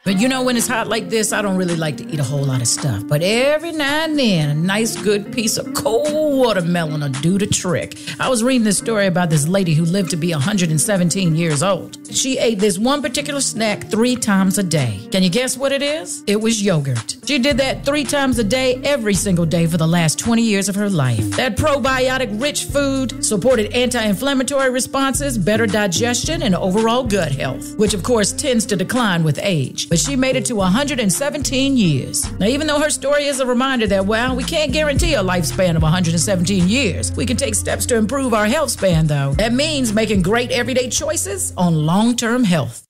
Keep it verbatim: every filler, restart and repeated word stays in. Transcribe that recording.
But you know, when it's hot like this, I don't really like to eat a whole lot of stuff. But every now and then, a nice good piece of cold watermelon will do the trick. I was reading this story about this lady who lived to be one hundred seventeen years old. She ate this one particular snack three times a day. Can you guess what it is? It was yogurt. She did that three times a day, every single day for the last twenty years of her life. That probiotic-rich food supported anti-inflammatory responses, better digestion, and overall gut health, which of course tends to decline with age. But she made it to one hundred seventeen years. Now, even though her story is a reminder that, well, we can't guarantee a lifespan of one hundred seventeen years, we can take steps to improve our health span, though. That means making great everyday choices on long-term health.